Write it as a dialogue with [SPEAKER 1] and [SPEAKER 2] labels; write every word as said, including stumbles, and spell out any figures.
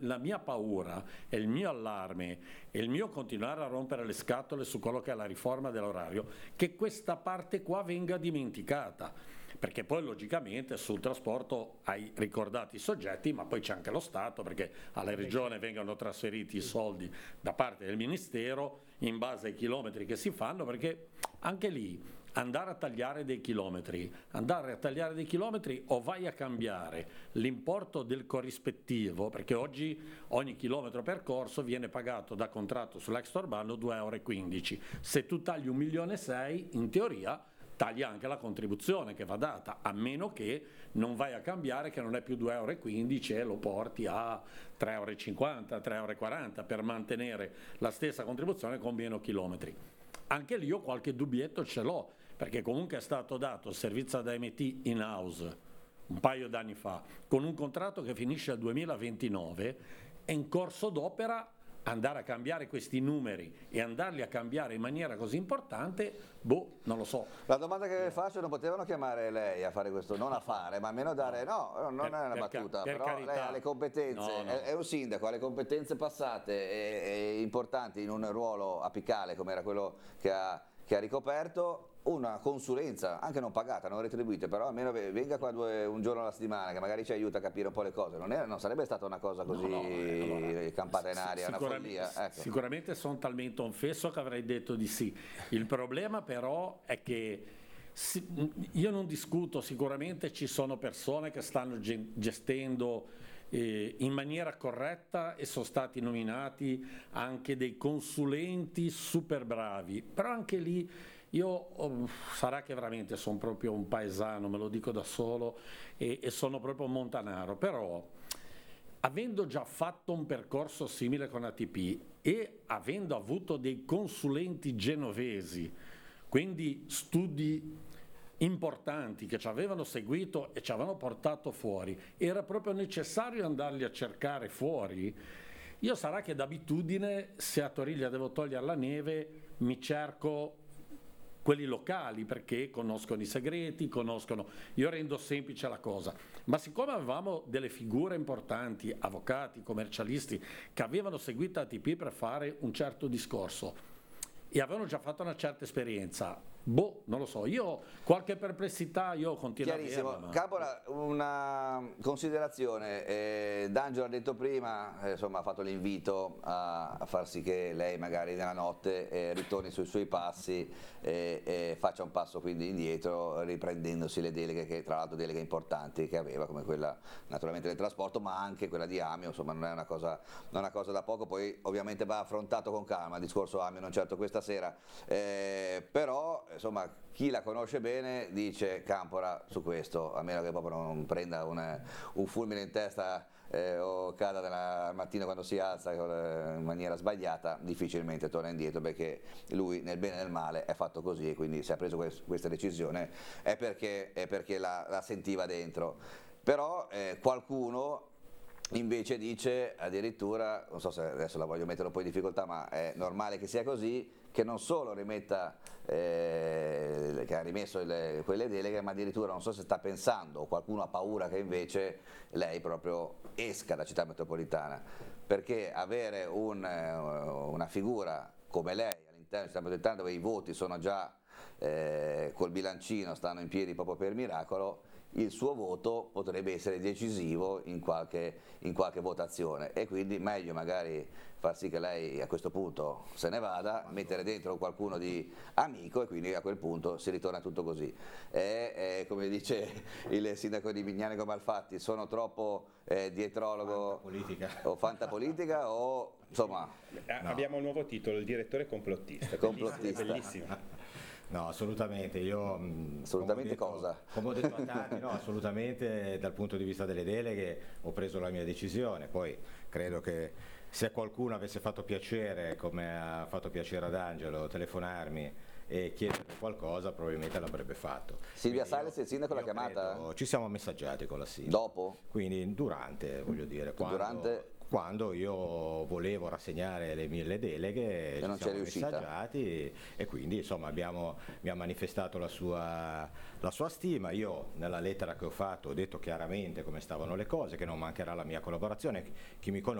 [SPEAKER 1] la mia paura e il mio allarme e il mio continuare a rompere le scatole su quello che è la riforma dell'orario, che questa parte qua venga dimenticata, perché poi logicamente sul trasporto hai ricordato i soggetti, ma poi c'è anche lo Stato, perché alla regione vengono trasferiti i soldi da parte del Ministero in base ai chilometri che si fanno, perché anche lì andare a tagliare dei chilometri, andare a tagliare dei chilometri o vai a cambiare l'importo del corrispettivo, perché oggi ogni chilometro percorso viene pagato da contratto sull'extraurbano due euro e quindici, se tu tagli un milione e sei in teoria taglia anche la contribuzione che va data, a meno che non vai a cambiare, che non è più due euro e quindici e lo porti a tre euro e cinquanta, tre euro e quaranta per mantenere la stessa contribuzione con meno chilometri. Anche lì io qualche dubbietto ce l'ho, perché comunque è stato dato il servizio ad A M T in house un paio d'anni fa, con un contratto che finisce al duemilaventinove, e in corso d'opera andare a cambiare questi numeri e andarli a cambiare in maniera così importante, boh, non lo so.
[SPEAKER 2] La domanda che faccio: non potevano chiamare lei a fare questo, non a fare, ma almeno dare, no, non
[SPEAKER 1] Per-
[SPEAKER 2] è una
[SPEAKER 1] per
[SPEAKER 2] battuta,
[SPEAKER 1] ca- per
[SPEAKER 2] però
[SPEAKER 1] carità.
[SPEAKER 2] lei ha le competenze,
[SPEAKER 1] No, no.
[SPEAKER 2] È, è un sindaco, ha le competenze passate e, e importanti in un ruolo apicale come era quello che ha, che ha ricoperto. Una consulenza, anche non pagata, non retribuita, però almeno venga qua due, un giorno alla settimana, che magari ci aiuta a capire un po' le cose. Non, è, non sarebbe stata una cosa così
[SPEAKER 1] No, no, eh, allora,
[SPEAKER 2] campata in aria, una
[SPEAKER 1] sicuramente,
[SPEAKER 2] follia. Ecco.
[SPEAKER 1] Sicuramente sono talmente onfesso che avrei detto di sì. Il problema però è che si- io non discuto, sicuramente ci sono persone che stanno ge- gestendo eh, in maniera corretta e sono stati nominati anche dei consulenti super bravi, però anche lì io oh, sarà che veramente sono proprio un paesano, me lo dico da solo, e, e sono proprio un montanaro, però avendo già fatto un percorso simile con A T P e avendo avuto dei consulenti genovesi, quindi studi importanti che ci avevano seguito e ci avevano portato fuori, era proprio necessario andarli a cercare fuori. Io sarà che d'abitudine, se a Toriglia devo togliere la neve, mi cerco quelli locali, perché conoscono i segreti, conoscono, io rendo semplice la cosa, ma siccome avevamo delle figure importanti, avvocati, commercialisti, che avevano seguito A T P per fare un certo discorso e avevano già fatto una certa esperienza, boh, non lo so, io qualche perplessità io continuo a
[SPEAKER 2] Chiarissimo.
[SPEAKER 1] averla, ma...
[SPEAKER 2] Capola, una considerazione, eh, D'Angelo ha detto prima, eh, insomma ha fatto l'invito a, a far sì che lei magari nella notte eh, ritorni sui suoi passi e eh, eh, faccia un passo quindi indietro, riprendendosi le deleghe, che tra l'altro deleghe importanti che aveva, come quella naturalmente del trasporto, ma anche quella di Amio, insomma non è una cosa, non è una cosa da poco, poi ovviamente va affrontato con calma il discorso Amio, non certo questa sera, eh, però insomma chi la conosce bene dice Campora su questo, a meno che proprio non prenda un, un fulmine in testa eh, o cada al mattino quando si alza in maniera sbagliata, difficilmente torna indietro, perché lui nel bene e nel male è fatto così, e quindi se ha preso quest questa decisione è perché, è perché la, la sentiva dentro. Però eh, qualcuno invece dice addirittura, non so se adesso la voglio mettere un po' in difficoltà, ma è normale che sia così, che non solo rimetta, eh, che ha rimesso le, quelle deleghe, ma addirittura non so se sta pensando, o qualcuno ha paura che invece lei proprio esca da Città Metropolitana, perché avere un, una figura come lei all'interno di Città Metropolitana, dove i voti sono già eh, col bilancino, stanno in piedi proprio per miracolo, il suo voto potrebbe essere decisivo in qualche, in qualche votazione, e quindi meglio magari far sì che lei a questo punto se ne vada, mettere dentro qualcuno di amico, e quindi a quel punto si ritorna tutto così. E, e, come dice il sindaco di Mignanico Malfatti, sono troppo eh, dietrologo
[SPEAKER 3] Fantapolitica.
[SPEAKER 2] o fantapolitica o insomma...
[SPEAKER 3] No. Abbiamo un nuovo titolo, il direttore complottista.
[SPEAKER 2] Complottista.
[SPEAKER 3] Bellissimo.
[SPEAKER 4] No, assolutamente, io
[SPEAKER 2] assolutamente
[SPEAKER 4] come ho detto,
[SPEAKER 2] cosa?
[SPEAKER 4] Come ho detto a tanti, no, assolutamente dal punto di vista delle deleghe ho preso la mia decisione, poi credo che se qualcuno avesse fatto piacere, come ha fatto piacere ad Angelo, telefonarmi e chiedere qualcosa, probabilmente l'avrebbe fatto.
[SPEAKER 2] Silvia
[SPEAKER 4] Quindi
[SPEAKER 2] Sales, il sindaco, l'ha chiamata?
[SPEAKER 4] Credo, ci siamo messaggiati con la sindaca.
[SPEAKER 2] Dopo?
[SPEAKER 4] Quindi durante, voglio dire, quando...
[SPEAKER 2] Durante...
[SPEAKER 4] quando io volevo rassegnare le mie le deleghe, ci siamo messaggiati e quindi insomma abbiamo, mi ha manifestato la sua, la sua stima. Io nella lettera che ho fatto ho detto chiaramente come stavano le cose, che non mancherà la mia collaborazione. Chi mi conosce